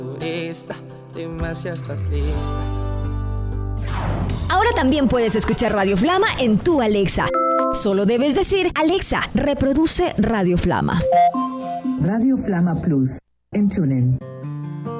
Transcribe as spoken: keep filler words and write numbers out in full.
Demasiado estás lista. Ahora también puedes escuchar Radio Flama en tu Alexa. Solo debes decir: Alexa, reproduce Radio Flama. Radio Flama Plus en TuneIn.